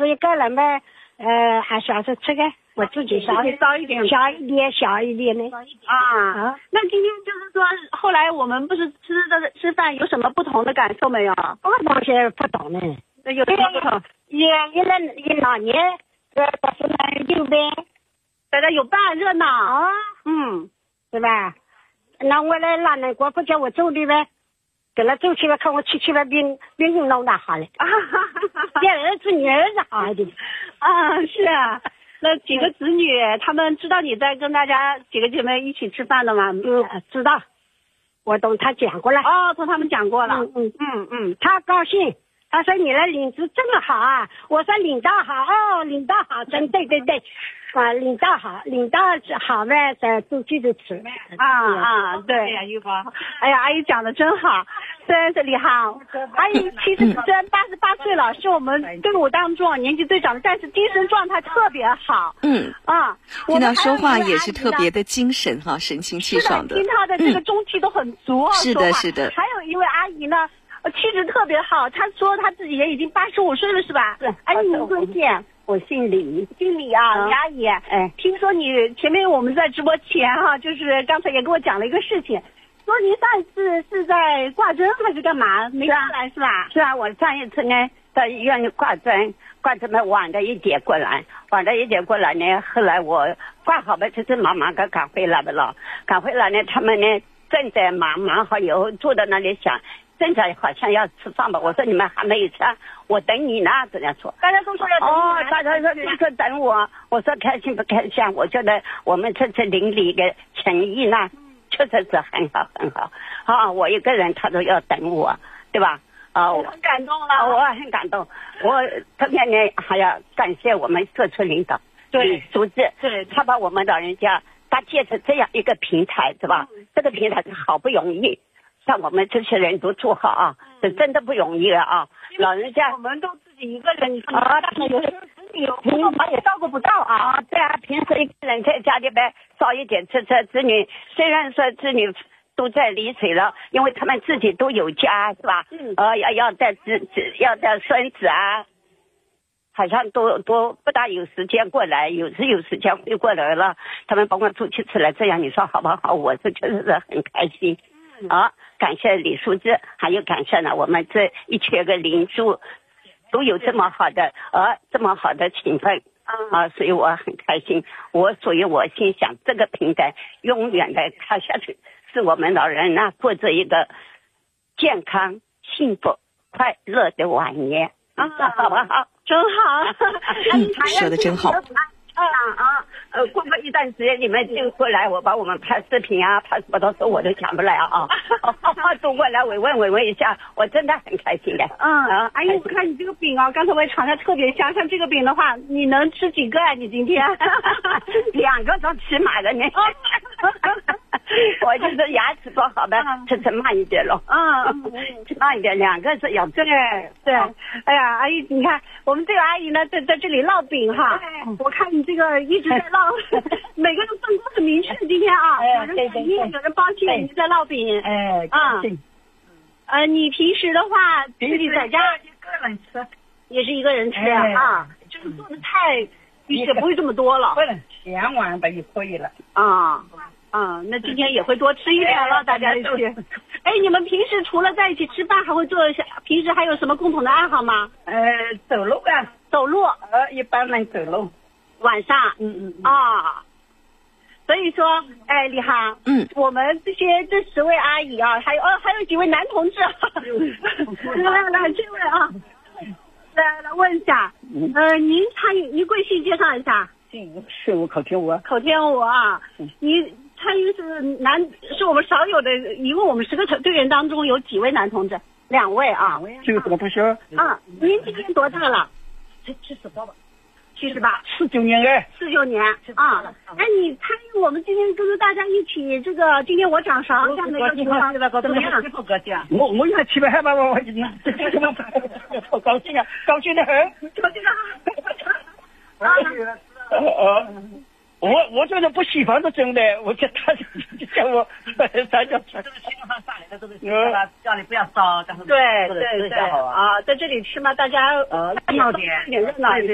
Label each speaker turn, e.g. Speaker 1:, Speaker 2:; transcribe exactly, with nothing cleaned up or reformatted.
Speaker 1: 一个人呗，呃，还小时吃个，我自己烧
Speaker 2: 烧一点，
Speaker 1: 小一点，小一点的
Speaker 2: 啊
Speaker 1: 啊。
Speaker 2: 那今天就是说，后来我们不是吃的吃饭有什么不同的感受没有？
Speaker 1: 这个东西不懂呢，
Speaker 2: 有什么不同？
Speaker 1: 也一人一老年，呃，都是来有呗，
Speaker 2: 大家有伴热闹
Speaker 1: 啊，
Speaker 2: 嗯，
Speaker 1: 对吧？那我来老人国不叫我走的呗。给他走起来，看我去起来比比你弄得好嘞，
Speaker 2: 啊，
Speaker 1: 比儿子女儿子好一点。
Speaker 2: 啊，是啊，那几个子女他们知道你在跟大家几个姐妹一起吃饭的吗？
Speaker 1: 嗯，知道，我同他讲过了。
Speaker 2: 哦，同他们讲过了。
Speaker 1: 嗯嗯
Speaker 2: 嗯嗯，
Speaker 1: 他高兴，他说你的领子这么好啊，我说领导好哦，领导好，真对对对。啊，领导好，领导好呗，在都记得吃。
Speaker 2: 啊啊，对。哎呀，阿姨讲的真好。虽然是李航，阿姨其实虽然八十八岁了，是我们队伍当中年纪最长的，但是精神状态特别好。
Speaker 3: 嗯
Speaker 2: 啊，
Speaker 3: 听到说话也是特别的精神哈，神清气爽的。
Speaker 2: 听她的这个中气都很足啊。
Speaker 3: 是的，是的。
Speaker 2: 还有一位阿姨呢，气质特别好，她说她自己也已经八十五岁了，是吧？
Speaker 4: 是。
Speaker 2: 阿姨您贵姓？
Speaker 4: 我姓李，
Speaker 2: 姓李啊，李阿姨。
Speaker 4: 哎，
Speaker 2: 听说你前面我们在直播前哈，就是刚才也跟我讲了一个事情，说您上一次是在挂针还是干嘛？没下来是吧？
Speaker 4: 是啊，我上一次呢在医院里挂针，挂这么晚的一点过来，晚的一点过来呢，后来我挂好了，就是忙忙个赶回来的了，赶回来呢，他们呢正在忙忙好以后坐在那里想。正在好像要吃饭吧，我说你们还没有吃，我等你呢，这样说。
Speaker 2: 大家都说要等你。
Speaker 4: 哦，大家说都说等我，我说开心不开心？我觉得我们这次邻里的诚意呢，确实是很好很好。啊，我一个人他都要等我，对吧？啊，我
Speaker 2: 很感动了，
Speaker 4: 我很感动。我特别呢还要感谢我们社区领导，
Speaker 2: 对，
Speaker 4: 组织，
Speaker 2: 对，
Speaker 4: 他把我们老人家搭建成这样一个平台，是吧？嗯、这个平台是好不容易。像我们这些人都做好啊，是真的不容易了啊！老人家
Speaker 2: 我们都自己一个人，你说啊，有时候子女有朋友也照顾不到啊。
Speaker 4: 对啊，平时一个人在家里边少一点吃吃，子女虽然说子女都在离水了，因为他们自己都有家，是吧？嗯。呃，要要带子子要带孙子啊，好像都都不大有时间过来，有时有时间会过来了，他们帮我出去吃了，这样你说好不好？我是确实是很开心。嗯。啊。感谢李书记，还有感谢呢我们这一圈个邻居都有这么好的呃这么好的情分啊，所以我很开心。我所以我心想这个平台永远的开下去，是我们老人呢过着一个健康、幸福、快乐的晚年啊，好不好？
Speaker 2: 真好，
Speaker 3: 嗯，说的真好。
Speaker 4: 啊啊呃，过个一段时间你们就过来，我把我们拍视频啊，拍什么到时候我都讲不来啊啊，都过来慰问慰问一下，我真的很开心的。
Speaker 2: 嗯啊，阿姨，我看你这个饼啊，刚才我也尝它特别香，像这个饼的话，你能吃几个啊？你今天
Speaker 4: 两个都起码的呢。我就是牙齿不好的，吃吃慢一点了。
Speaker 2: 嗯，
Speaker 4: 吃慢一点，两个是要
Speaker 2: 对对。哎呀，阿姨，你看我们这个阿姨呢，在在这里烙饼哈。我看你这个一直在烙，每个人分工很明确。今天啊，有人擀面，有人包馅，你在烙饼。
Speaker 4: 哎，
Speaker 2: 啊，呃，你平时的话自己在家
Speaker 4: 一个人吃，
Speaker 2: 也是一个人吃啊，就是做的菜也不会这么多了，
Speaker 4: 不能前碗的就可以了
Speaker 2: 啊。啊，那今天也会多吃一点了，大家一起。哎，你们平时除了在一起吃饭，还会做？平时还有什么共同的爱好吗？
Speaker 4: 呃，走路啊，
Speaker 2: 走路。
Speaker 4: 呃，一般人走路。
Speaker 2: 晚上。
Speaker 4: 嗯嗯
Speaker 2: 啊。所以说，哎，李航，
Speaker 3: 嗯，
Speaker 2: 我们这些这十位阿姨啊，还有哦，还有几位男同志，来来来，这位啊，来来问一下，呃，您参与，您贵姓？介绍一下。
Speaker 4: 姓是我口天吴。
Speaker 2: 口天吴啊，你。参与是男，是我们少有的，一共我们十个队员当中有几位男同志？两位啊。
Speaker 4: 就是我不说。
Speaker 2: 啊，您今年多大了？
Speaker 4: 七七十八吧。
Speaker 2: 七十八。
Speaker 4: 四九年哎。
Speaker 2: 四九年啊。哎，你参与我们今天跟着大家一起这个，今天我掌勺这样的一个情况，怎么样？
Speaker 4: 我我也起来吧，我我我高兴啊，高兴的很，
Speaker 2: 高兴啊。
Speaker 4: 啊。我我这人不喜欢这种的，我叫他就叫我，他叫他。这个情况上来的这个，叫你不要烧，但是
Speaker 2: 对对对啊，在这里吃嘛，大家
Speaker 4: 呃热闹点，
Speaker 2: 热闹一点。